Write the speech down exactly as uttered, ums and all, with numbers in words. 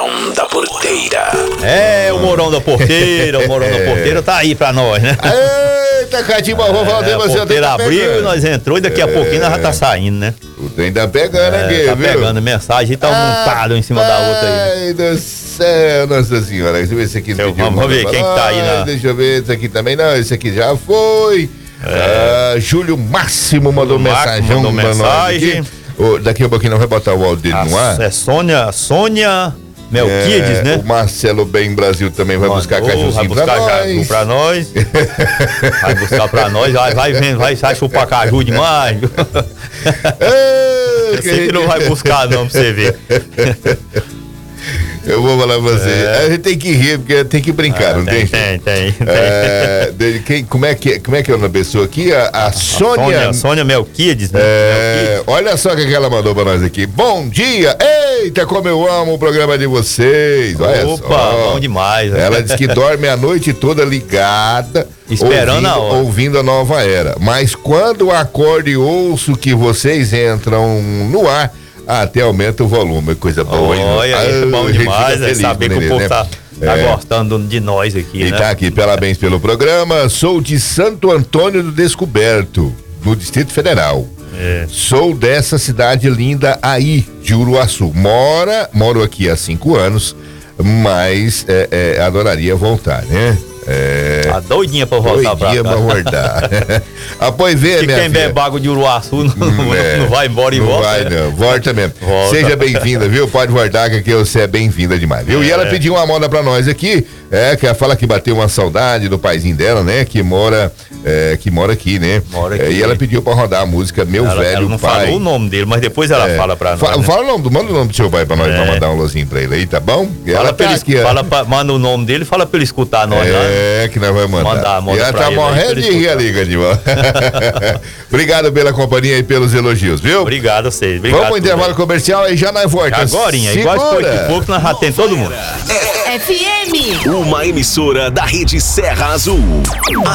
Morão da Porteira. É, o Morão da Porteira, o Morão da Porteira tá aí pra nós, né? Eita, Catimbau, vou falar de É, a você. porteira abriu e nós entrou e daqui a pouquinho nós já tá saindo, né? O trem tá pegando É, aqui, tá viu? pegando mensagem, tá um montado em cima da outra aí. Ai do céu, Nossa Senhora. Deixa eu ver esse aqui. Eu, pediu vamos uma ver pra quem que tá aí nós. na- Deixa eu ver esse aqui também. Não, esse aqui já foi. Ah, Júlio Máximo mandou Júlio Máximo mensagem. mandou pra nós mensagem. aqui. Ô, daqui a pouquinho não vai botar o áudio dele no ar. É Sônia, Sônia Melquides, É, né? O Marcelo Bem Brasil também vai buscar Mandou, cajuzinho vai buscar pra caju nós. pra nós. Vai buscar pra nós, vai, vai vendo, vai, vai chupar caju demais. Ei, Eu sei que não vai buscar não, pra você ver. Eu vou falar pra você. É. A gente tem que rir, porque tem que brincar, Ah, não tem? tem, tem, tem. É, de- quem, como, é que, como é que é o nome da pessoa aqui? A, a Sônia. Sônia, Sônia Melquides, né? É, Melquides. olha só o que que ela mandou pra nós aqui. Bom dia! Eita, como eu amo o programa de vocês! Olha Opa, só. bom demais. né? Ela diz que dorme a noite toda ligada, Esperando ouvindo, a hora. ouvindo a nova era. Mas quando acordo e ouço que vocês entram no ar, até aumenta o volume. Coisa boa, hein? Olha, Ah, isso é bom a gente demais, fica é feliz saber que com o ele, povo né? tá, tá É. gostando de nós aqui, E né? tá aqui, parabéns pelo programa. Sou de Santo Antônio do Descoberto, no Distrito Federal. É. Sou dessa cidade linda aí, de Uruaçu. Mora, moro aqui há cinco anos, mas é, é, adoraria voltar, né? É, Tá doidinha pra voltar pra doidinha cá. pra voltar. Após ver, Que minha quem filha. bebe água de Uruaçu não, É, não vai embora e não volta. vai, né? não. Volta mesmo. Volta. Seja bem-vinda, viu? Pode voltar, que aqui você é bem-vinda demais, viu? E ela É. pediu uma moda pra nós aqui, é, que ela fala que bateu uma saudade do paizinho dela, né? Que mora, é, que mora aqui, né? Mora É, aqui. e ela pediu pra rodar a música Meu Ela, Velho ela não Pai. falou o nome dele, mas depois ela É. fala pra nós. Fa- né? Fala o nome, do- manda o nome do seu pai pra nós, É. pra mandar um lozinho pra ele aí, tá bom? E Fala ela pra tá ele, aqui, ó. fala pra- manda o nome dele, fala pra ele escutar nós lá. É, que nós vamos mandar. Mandar, manda e ela pra tá ele aí, morrendo pra de ele rir ali, Candival. Obrigado pela companhia e pelos elogios, viu? Obrigado a vocês. Obrigado Vamos ao tudo intervalo aí. comercial e já nós voltamos. Agorinha, igual de pouco em pouco nós já tem todo mundo. F M. Uma emissora da Rede Serra Azul.